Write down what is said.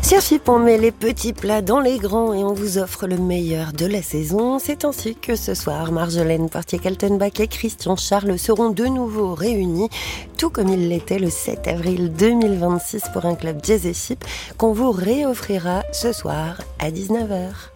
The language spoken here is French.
Sur Chip, on met les petits plats dans les grands et on vous offre le meilleur de la saison. C'est ainsi que ce soir, Marjolaine Portier-Kaltenbach et Christian Charles seront de nouveau réunis, tout comme ils l'étaient le 7 avril 2026 pour un club Jazz et Chip qu'on vous réoffrira ce soir à 19h.